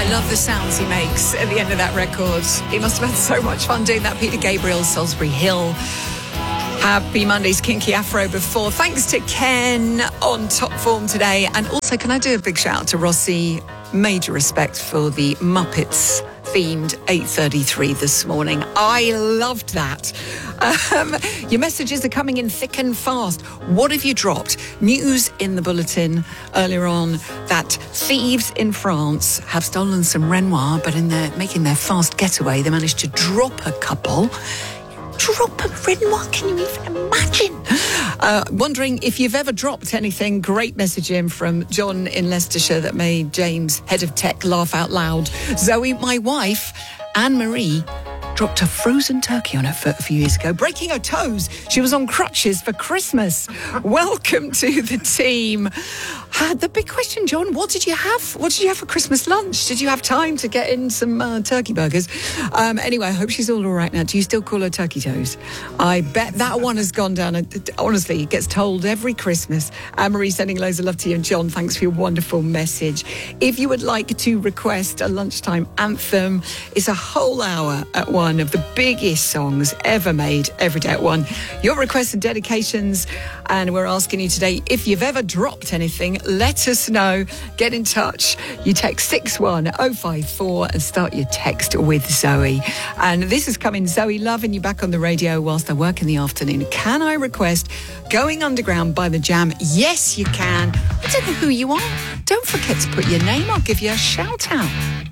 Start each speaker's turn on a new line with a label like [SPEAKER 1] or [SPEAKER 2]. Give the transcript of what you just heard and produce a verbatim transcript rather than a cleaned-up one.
[SPEAKER 1] love the sounds he makes at the end of that record. He must have had so much fun doing that. Peter Gabriel, Salisbury Hill. Happy Monday's Kinky Afro before. Thanks to Ken on top form today. And also, can I do a big shout out to Rossi? Major respect for the Muppets themed eight thirty-three this morning. I loved that. Um, your messages are coming in thick and fast. What have you dropped? News in the bulletin earlier on that thieves in France have stolen some Renoir, but in their making their fast getaway, they managed to drop a couple. Drop a Renoir, can you even imagine? Uh, wondering if you've ever dropped anything. Great message in from John in Leicestershire that made James, head of tech, laugh out loud. Zoe, my wife, Anne-Marie, dropped a frozen turkey on her foot a few years ago, breaking her toes. She was on crutches for Christmas. Welcome to the team. Uh, the big question, John, what did you have? What did you have for Christmas lunch? Did you have time to get in some uh, turkey burgers? Um, anyway, I hope she's all all right now. Do you still call her turkey toes? I bet that one has gone down. Honestly, it gets told every Christmas. Anne-Marie sending loads of love to you. And John, thanks for your wonderful message. If you would like to request a lunchtime anthem, it's a whole hour at one of the biggest songs ever made every day at one. Your requests and dedications, and we're asking you today if you've ever dropped anything. Let us know. Get in touch. You text six one oh five four and start your text with Zoe. And this is coming, Zoe, loving you back on the radio whilst I work in the afternoon. Can I request Going Underground by The Jam? Yes, you can. I don't know who you are. Don't forget to put your name. I'll give you a shout out.